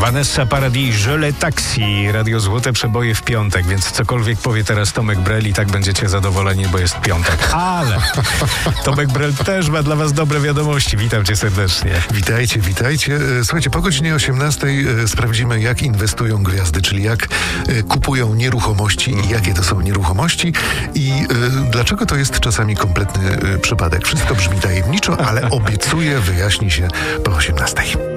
Vanessa Paradis, Je le taxi, Radio Złote Przeboje w piątek, więc cokolwiek powie teraz Tomek Brel i tak będziecie zadowoleni, bo jest piątek. Ale Tomek Brel też ma dla was dobre wiadomości. Witam cię serdecznie. Witajcie, witajcie. Słuchajcie, po godzinie 18 sprawdzimy, jak inwestują gwiazdy, czyli jak kupują nieruchomości i jakie to są nieruchomości i dlaczego to jest czasami kompletny przypadek. Wszystko brzmi tajemniczo, ale obiecuję, wyjaśni się po 18.